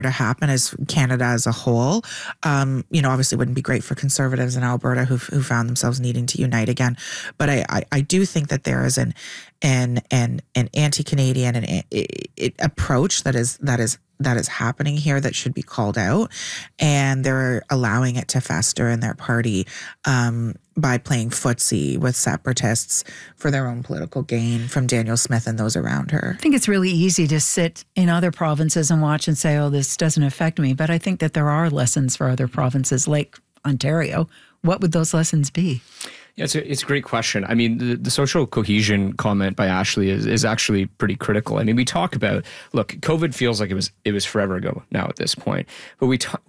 to happen as Canada as a whole. Obviously wouldn't be great for Conservatives in Alberta who found themselves needing to unite again. But I do think that there is an anti-Canadian and approach that is happening here that should be called out, and they're allowing it to fester in their party by playing footsie with separatists for their own political gain, from Danielle Smith and those around her. I think it's really easy to sit in other provinces and watch and say, oh, this doesn't affect me. But I think that there are lessons for other provinces like Ontario. What would those lessons be? Yeah, it's a great question. I mean, the social cohesion comment by Ashley is actually pretty critical. I mean, we talk about, look, COVID feels like it was forever ago now at this point. But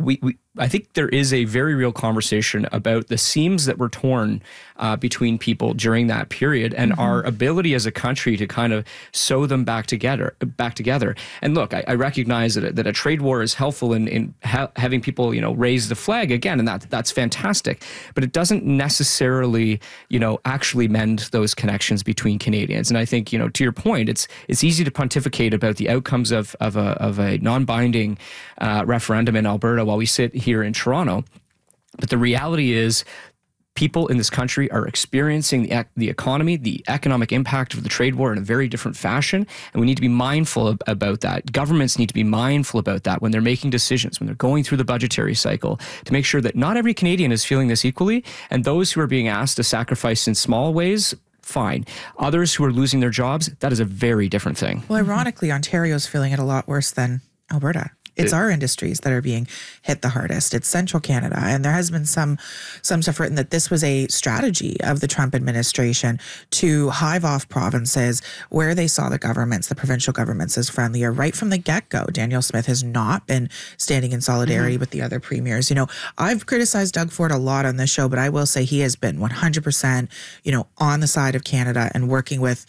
I think there is a very real conversation about the seams that were torn between people during that period, and our ability as a country to kind of sew them back together. And look, I recognize that a trade war is helpful in having people, raise the flag again, and that's fantastic. But it doesn't necessarily, actually mend those connections between Canadians. And I think, to your point, it's easy to pontificate about the outcomes of a non-binding referendum in Alberta while we sit here in Toronto. But the reality is, people in this country are experiencing the economy, the economic impact of the trade war in a very different fashion, and we need to be mindful about that. Governments need to be mindful about that when they're making decisions, when they're going through the budgetary cycle, to make sure that not every Canadian is feeling this equally, and those who are being asked to sacrifice in small ways, fine. Others who are losing their jobs, that is a very different thing. Well, ironically, Ontario's feeling it a lot worse than Alberta. It's our industries that are being hit the hardest. It's central Canada. And there has been some stuff written that this was a strategy of the Trump administration to hive off provinces where they saw the provincial governments as friendlier right from the get-go. Danielle Smith has not been standing in solidarity with the other premiers. I've criticized Doug Ford a lot on this show, but I will say he has been 100%, on the side of Canada and working with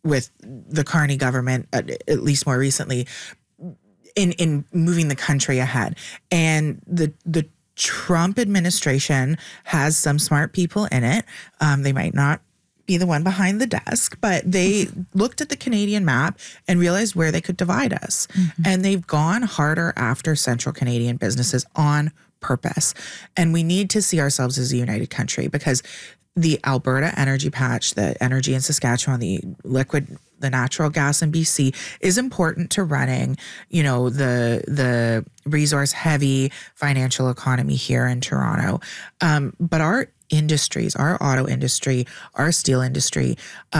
the Carney government, at least more recently, in moving the country ahead. And the Trump administration has some smart people in it. They might not be the one behind the desk, but they looked at the Canadian map and realized where they could divide us. And they've gone harder after central Canadian businesses on purpose. And we need to see ourselves as a united country, because the Alberta energy patch, the energy in Saskatchewan, the natural gas in BC is important to running, the resource heavy financial economy here in Toronto. But our industries, our auto industry, our steel industry,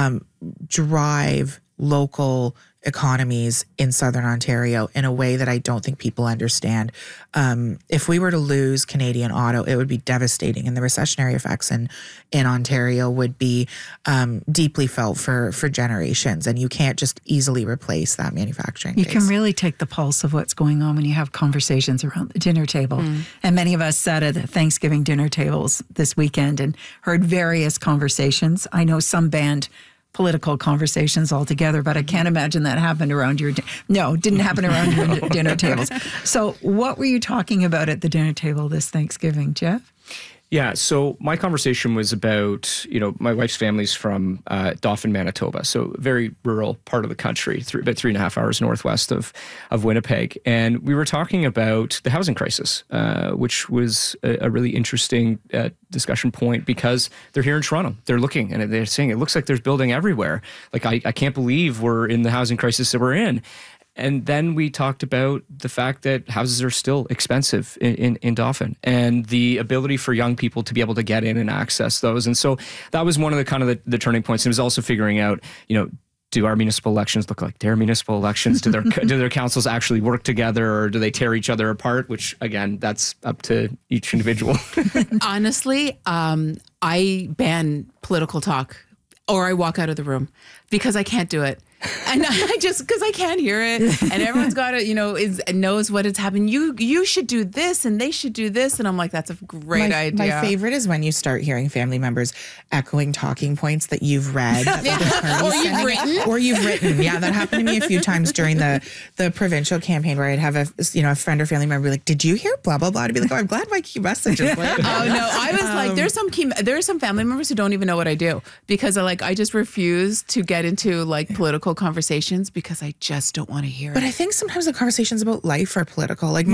drive local economies in Southern Ontario in a way that I don't think people understand. If we were to lose Canadian auto, it would be devastating, and the recessionary effects in Ontario would be deeply felt for generations, and you can't just easily replace that manufacturing base. You can really take the pulse of what's going on when you have conversations around the dinner table. And many of us sat at the Thanksgiving dinner tables this weekend and heard various conversations. I know some banned political conversations altogether, but I can't imagine that happened around your didn't happen around your dinner tables. So what were you talking about at the dinner table this Thanksgiving, Jeff? Yeah, so my conversation was about, my wife's family's from Dauphin, Manitoba, so a very rural part of the country, about 3.5 hours northwest of Winnipeg. And we were talking about the housing crisis, which was a really interesting discussion point, because they're here in Toronto. They're looking and they're saying, it looks like there's building everywhere. Like, I can't believe we're in the housing crisis that we're in. And then we talked about the fact that houses are still expensive in Dauphin, and the ability for young people to be able to get in and access those. And so that was one of the turning points. And it was also figuring out, do our municipal elections look like their municipal elections? Do their councils actually work together, or do they tear each other apart? Which, again, that's up to each individual. Honestly, I ban political talk, or I walk out of the room, because I can't do it. And because I can't hear it, and everyone's got it, knows what it's happening. You should do this, and they should do this, and I'm like, that's a great idea. My favorite is when you start hearing family members echoing talking points that you've read, or you've written. Yeah, that happened to me a few times during the provincial campaign, where I'd have a friend or family member be like, "Did you hear blah blah blah?" I'd be like, "Oh, I'm glad my key message is like." Oh no, I was like, there are some family members who don't even know what I do, because I just refuse to get into political conversations, because I just don't want to hear it. But I think sometimes the conversations about life are political. Like,